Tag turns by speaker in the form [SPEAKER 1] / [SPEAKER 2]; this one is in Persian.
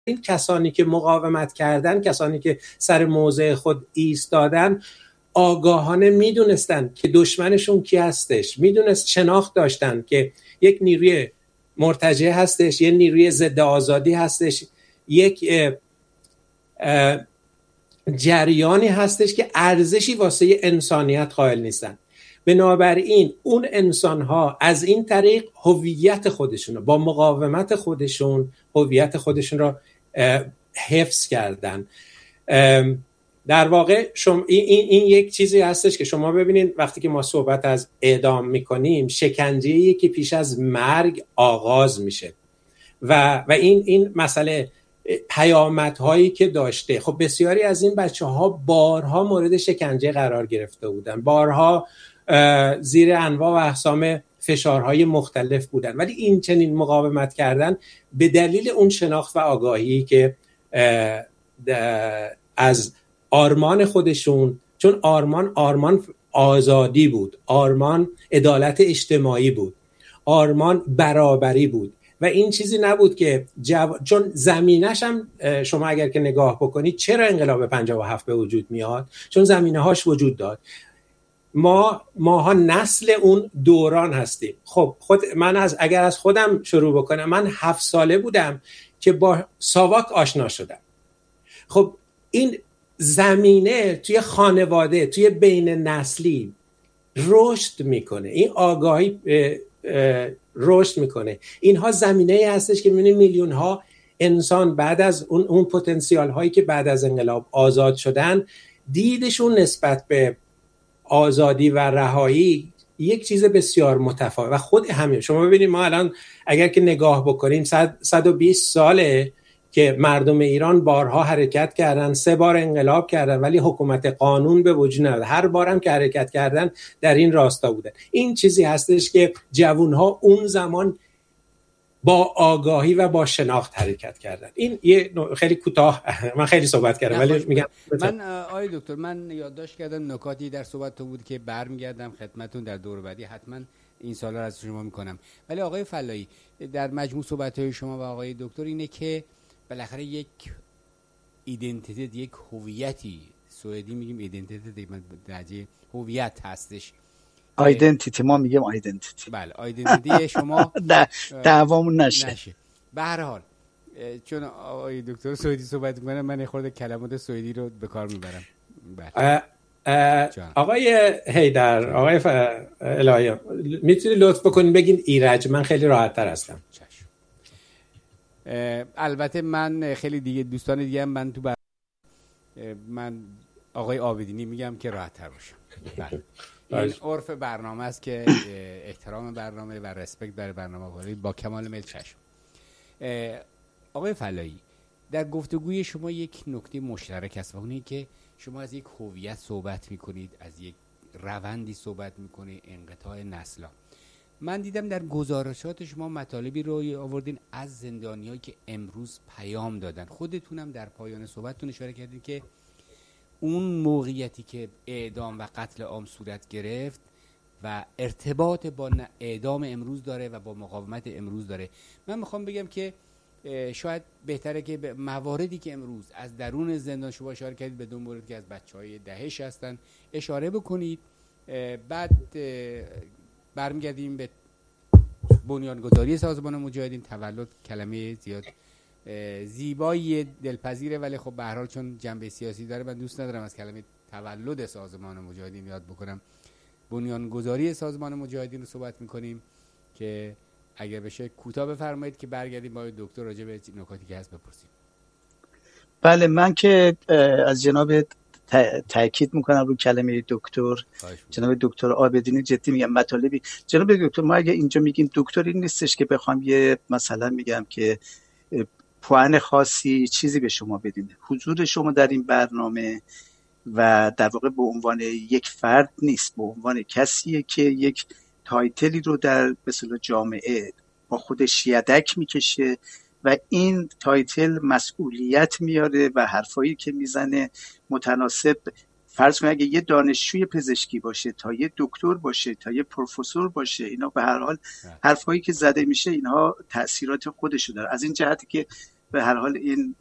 [SPEAKER 1] این کسانی که مقاومت کردن، کسانی که سر موضع خود ایستادن، آگاهانه میدونستن که دشمنشون کی هستش، شناخت داشتن که یک نیروی مرتجع هستش، یک نیروی ضد آزادی هستش، یک جریانی هستش که ارزشی واسه انسانیت قائل نیستن. بنابراین اون انسان‌ها از این طریق هویت خودشون با مقاومت خودشون هویت خودشون را حفظ کردن. در واقع این یک چیزی هستش که شما ببینید وقتی که ما صحبت از اعدام میکنیم، شکنجه‌ای که پیش از مرگ آغاز میشه و این مسئله پیامدهایی که داشته. خب بسیاری از این بچه‌ها بارها مورد شکنجه قرار گرفته بودن، بارها زیر انواع و اقسام فشارهای مختلف بودن، ولی این چنین مقاومت کردن به دلیل اون شناخت و آگاهی که از آرمان خودشون، چون آرمان آزادی بود، آرمان عدالت اجتماعی بود، آرمان برابری بود و این چیزی نبود که چون زمینش هم شما اگر که نگاه بکنید چرا انقلاب 57 به وجود میاد؟ چون زمینه هاش وجود داد. ماها نسل اون دوران هستیم. خب من اگر از خودم شروع بکنم، من 7 ساله بودم که با ساواک آشنا شدم. خب این زمینه توی خانواده، توی بین نسلی رشد میکنه، این آگاهی رشد میکنه. اینها زمینه هستش که می‌بینید میلیون ها انسان بعد از اون پتانسیال هایی که بعد از انقلاب آزاد شدن، دیدشون نسبت به آزادی و رهایی یک چیز بسیار متفاوت و خود همین. شما ببینید ما الان اگر که نگاه بکنیم 120 ساله که مردم ایران بارها حرکت کردن، 3 بار انقلاب کردن، ولی حکومت قانون به وجود نیامد. هر بارم که حرکت کردن در این راستا بودن. این چیزی هستش که جوانها اون زمان با آگاهی و با شناخت حرکت کردن. این یه خیلی کوتاه، من خیلی صحبت کردم ولی میگم
[SPEAKER 2] من آقای دکتر من یادداشت کردم نکاتی در صحبت تو بود که برمیگردم خدمتتون در دور بعدی، حتما این سوالا رو از شما میکنم. ولی آقای فلایی در مجموع صحبت‌های شما و آقای دکتر اینه که بالاخره یک ایدنتیتی، یک هویتی، سوئدی میگیم ایدنتیتی، درجه هویت هستش.
[SPEAKER 3] آیدنتیتی ما میگیم آیدنتیتی.
[SPEAKER 2] بله آیدنتیتی شما
[SPEAKER 3] دعوامون نشه.
[SPEAKER 2] به هر حال چون آقای دکتر سوئدی صحبت میکنه، من خورده کلمات سوئدی رو به کار میبرم.
[SPEAKER 1] آقای حیدر، آقای الهی، میتونی لطف بکنین بگین ایرج؟ من خیلی راحت تر هستم.
[SPEAKER 2] البته من خیلی دیگه دوستان دیگه هم من آقای عابدینی میگم که راحت تر باشم. این عرف برنامه است که احترام برنامه و رسپکت برای برنامه با کمال میل چشم. آقای فلایی، در گفتگوی شما یک نکته مشترک است و اونه که شما از یک هویت صحبت میکنید، از یک روندی صحبت میکنید، انقطاع نسل‌ها. من دیدم در گزارشات شما مطالبی رو آوردین از زندانیایی که امروز پیام دادن. خودتونم در پایان صحبتتون اشاره کردین که اون موقعیتی که اعدام و قتل عام صورت گرفت و ارتباط با اعدام امروز داره و با مقاومت امروز داره. من میخوام بگم که شاید بهتره که به مواردی که امروز از درون زندان شما اشاره کردید، به دو مورد که از بچهای دهش هستن اشاره بکنید. بعد برمیگردیم به بنیانگذاری سازمان مجاهدین. تولد کلمه زیاد زیبایی دلپذیره، ولی خب به هر حال چون جنبه سیاسی داره من دوست ندارم از کلمه تولد سازمان مجاهدین یاد بکنم. بنیانگذاری سازمان مجاهدین رو صحبت میکنیم که اگر بشه کوتاه بفرمایید که برگردیم با دکتر راجع به نکاتی که هست بپرسیم.
[SPEAKER 3] بله، من که از جناب تاکید میکنم رو کلمه دکتر، جناب دکتر عابدینی جدی میگم مطالبی. جناب دکتر، ما اگه اینجا میگیم دکتر، این نیستش که بخوام یه مثلا میگم که پوان خاصی چیزی به شما بدیم. حضور شما در این برنامه و در واقع به عنوان یک فرد نیست، به عنوان کسیه که یک تایتلی رو در مثلا جامعه با خودش یدک میکشه و این تایتل مسئولیت میاره و حرفایی که میزنه متناسب. فرض کنید اگه یه دانشجوی پزشکی باشه تا یه دکتر باشه تا یه پروفسور باشه، اینا به هر حال حرفایی که زده میشه اینها تأثیرات خودشو داره. از این جهتی که به هر حال این